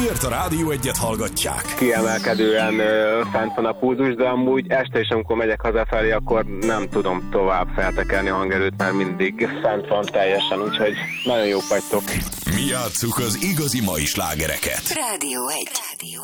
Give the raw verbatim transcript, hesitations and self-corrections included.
miért a Rádió Egyet hallgatják. Kiemelkedően ö, fent van a pulzus, de amúgy este is, amikor megyek hazafelé, akkor nem tudom tovább feltekerni a hangerőt, mert mindig fent van teljesen, úgyhogy nagyon jók vagytok. Mi játsszuk az igazi mai slágereket. Rádió egy.